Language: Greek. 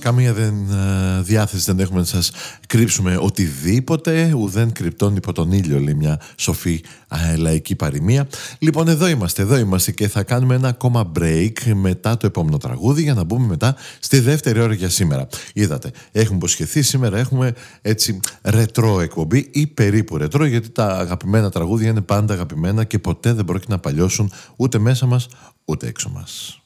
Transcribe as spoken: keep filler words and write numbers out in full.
καμία δεν, ε, διάθεση δεν έχουμε να σας κρύψουμε οτιδήποτε, ουδέν κρυπτών υπό τον ήλιο, λέει μια σοφή ε, λαϊκή παροιμία. Λοιπόν, εδώ είμαστε, εδώ είμαστε και θα κάνουμε ένα ακόμα break μετά το επόμενο τραγούδι για να μπούμε μετά στη δεύτερη ώρα για σήμερα. Είδατε, έχουμε υποσχεθεί, σήμερα έχουμε έτσι ρετρό εκπομπή ή περίπου ρετρό, γιατί τα αγαπημένα τραγούδια είναι πάντα αγαπημένα και ποτέ δεν πρόκειται να παλιώσουν ούτε μέσα μας ούτε έξω μας.